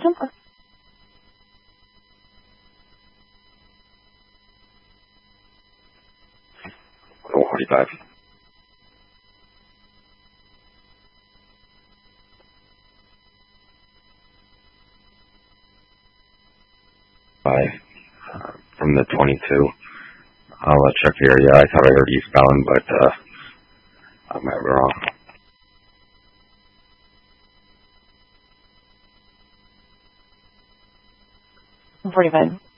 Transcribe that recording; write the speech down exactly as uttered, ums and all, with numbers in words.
ten four. forty-five. Five. Uh, from the twenty-two. I'll uh, check the area. I thought I heard eastbound, but uh, I might be wrong. forty-five.